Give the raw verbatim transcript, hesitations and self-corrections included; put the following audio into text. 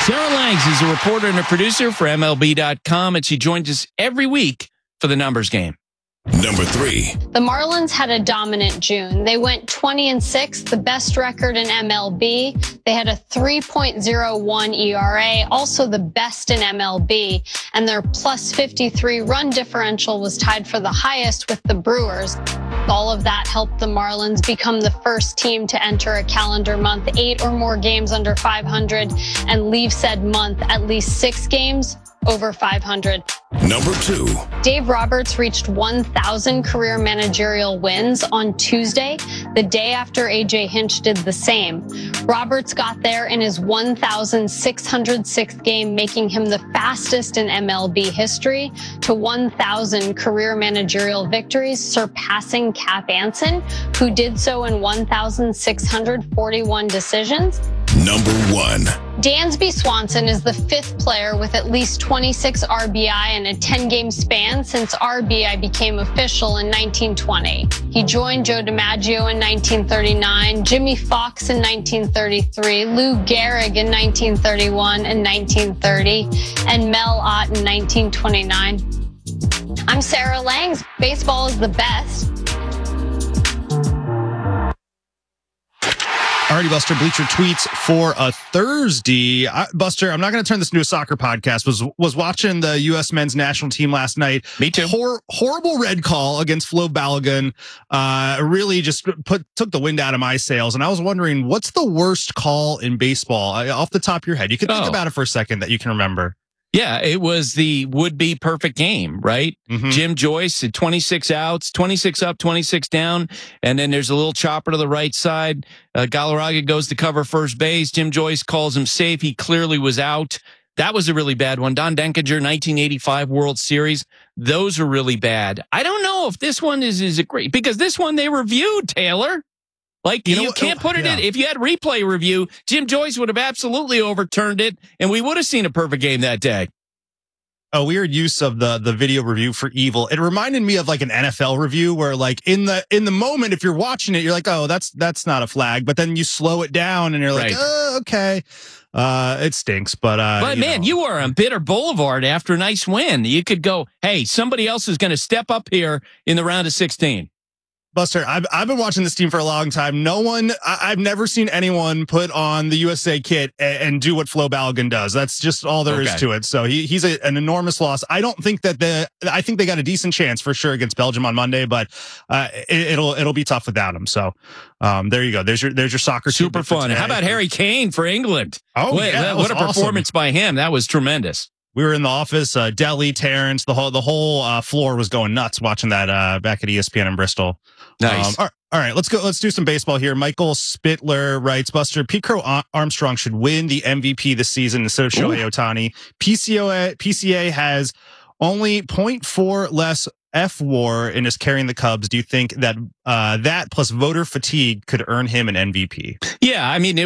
Sarah Langs is a reporter and a producer for M L B dot com, and she joins us every week for the numbers game. Number three. The Marlins had a dominant June. They went twenty and six, the best record in M L B. They had a three point oh one E R A, also the best in M L B. And their plus fifty-three run differential was tied for the highest with the Brewers. All of that helped the Marlins become the first team to enter a calendar month eight or more games under five hundred and leave said month at least six games over five hundred. Number two. Dave Roberts reached one thousand career managerial wins on Tuesday, the day after A J Hinch did the same. Roberts got there in his one thousand six hundred sixth game, making him the fastest in M L B history to one thousand career managerial victories, surpassing Cap Anson, who did so in one thousand six hundred forty-one decisions. Number one. Dansby Swanson is the fifth player with at least twenty-six R B I in a ten-game span since R B I became official in nineteen twenty. He joined Joe DiMaggio in nineteen thirty-nine, Jimmy Fox in nineteen thirty-three, Lou Gehrig in nineteen thirty-one and nineteen thirty, and Mel Ott in nineteen twenty-nine. I'm Sarah Langs. Baseball is the best. Alrighty, Buster. Bleacher tweets for a Thursday. I, Buster, I'm not going to turn this into a soccer podcast. Was was watching the U S men's national team last night. Me too. Hor- horrible red call against Flo Balogun. Uh, really just put took the wind out of my sails. And I was wondering, what's the worst call in baseball? Uh, off the top of your head, you can think Oh. about it for a second that you can remember. Yeah, it was the would-be perfect game, right? Mm-hmm. Jim Joyce at twenty-six outs, twenty-six up, twenty-six down, and then there's a little chopper to the right side. Uh, Galarraga goes to cover first base. Jim Joyce calls him safe. He clearly was out. That was a really bad one. Don Denkinger, nineteen eighty-five World Series. Those are really bad. I don't know if this one is, is a great, because this one they reviewed, Taylor. Like, You you, know, can't put it yeah. in. If you had replay review, Jim Joyce would have absolutely overturned it, and we would have seen a perfect game that day. A weird use of the the video review for evil. It reminded me of like an N F L review where like in the in the moment, if you're watching it, you're like, oh, that's that's not a flag. But then you slow it down and you're like, Right. oh, okay. Uh, it stinks. But uh, But you man, know. you are on Bitter Boulevard after a nice win. You could go, hey, somebody else is going to step up here in the round of sixteen. Buster, I've I've been watching this team for a long time. No one, I, I've never seen anyone put on the U S A kit and, and do what Flo Balogun does. That's just all there is Okay. to it. So he he's a, an enormous loss. I don't think that the I think they got a decent chance for sure against Belgium on Monday, but uh, it, it'll it'll be tough without him. So um, there you go. There's your there's your soccer Super tidbit for fun. today. How about Harry Kane for England? Oh, Wait, yeah, that what was a awesome. performance by him. That was tremendous. We were in the office. Uh, Deli, Terrence, the whole the whole uh, floor was going nuts watching that uh, back at E S P N in Bristol. Nice. Um, all, right, all right, let's go. Let's do some baseball here. Michael Spittler writes, Buster, Pete Crow Armstrong should win the M V P this season instead of Shohei Ohtani. P C O, P C A has only zero point four less F W A R and is carrying the Cubs. Do you think that uh, that plus voter fatigue could earn him an M V P? Yeah, I mean,